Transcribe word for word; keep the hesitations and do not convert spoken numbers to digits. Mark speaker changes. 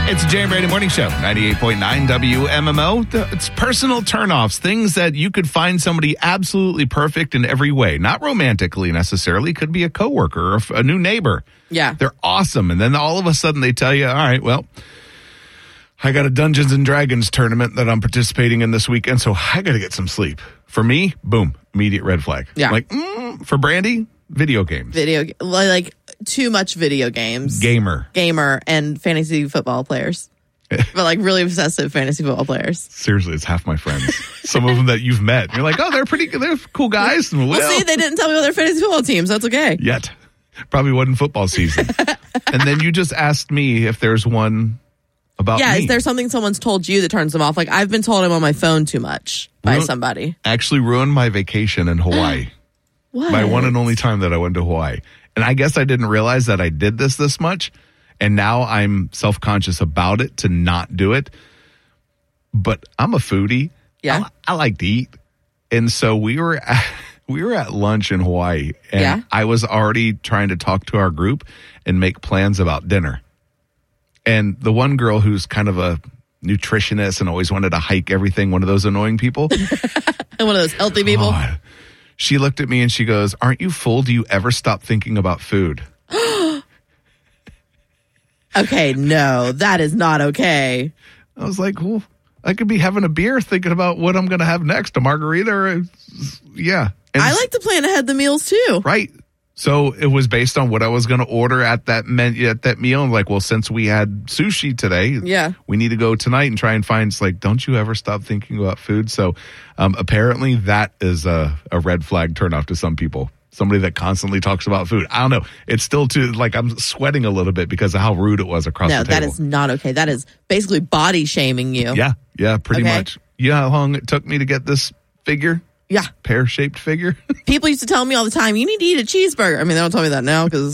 Speaker 1: It's the Jay and Brady Morning Show, ninety-eight point nine W M M O. It's personal turnoffs, things that you could find somebody absolutely perfect in every way. Not romantically necessarily. Could be a coworker or a new neighbor.
Speaker 2: Yeah.
Speaker 1: They're awesome. And then all of a sudden they tell you, all right, well, I got a Dungeons and Dragons tournament that I'm participating in this weekend, so I got to get some sleep. For me, boom, immediate red flag.
Speaker 2: Yeah.
Speaker 1: Like, mm, for Brandy, video games.
Speaker 2: Video, like too much video games.
Speaker 1: Gamer.
Speaker 2: Gamer and fantasy football players. But like really obsessive fantasy football players.
Speaker 1: Seriously, it's half my friends. Some of them that you've met. You're like, oh, they're pretty good. They're cool guys. And, well,
Speaker 2: well, see, they didn't tell me about their fantasy football teams. That's okay.
Speaker 1: Yet. Probably wasn't football season. And then you just asked me if there's one about
Speaker 2: yeah,
Speaker 1: me.
Speaker 2: is there something someone's told you that turns them off? Like, I've been told I'm on my phone too much by
Speaker 1: Ruin-
Speaker 2: somebody.
Speaker 1: Actually ruined my vacation in Hawaii.
Speaker 2: What?
Speaker 1: My one and only time that I went to Hawaii. And I guess I didn't realize that I did this this much. And now I'm self-conscious about it to not do it. But I'm a foodie.
Speaker 2: Yeah.
Speaker 1: I, I like to eat. And so we were at, we were at lunch in Hawaii. And
Speaker 2: Yeah.
Speaker 1: I was already trying to talk to our group and make plans about dinner. And the one girl who's kind of a nutritionist and always wanted to hike everything, one of those annoying people.
Speaker 2: One of those healthy people.
Speaker 1: God. She looked at me and she goes, aren't you full? Do you ever stop thinking about food?
Speaker 2: Okay, no, that is not okay.
Speaker 1: I was like, well, I could be having a beer thinking about what I'm going to have next, a margarita or a, yeah. And
Speaker 2: I like to plan ahead the meals too.
Speaker 1: Right. So it was based on what I was going to order at that men- at that meal. I'm like, well, since we had sushi today,
Speaker 2: Yeah.
Speaker 1: we need to go tonight and try and find, it's like, don't you ever stop thinking about food? So um, apparently that is a, a red flag turnoff to some people. Somebody that constantly talks about food. I don't know. It's still too, like, I'm sweating a little bit because of how rude it was across
Speaker 2: No,
Speaker 1: the table.
Speaker 2: that is not okay. That is basically body shaming you.
Speaker 1: Yeah, yeah, pretty
Speaker 2: Okay.
Speaker 1: much. You know how long it took me to get this figure?
Speaker 2: Yeah.
Speaker 1: Pear-shaped figure?
Speaker 2: People used to tell me all the time, you need to eat a cheeseburger. I mean, they don't tell me that now because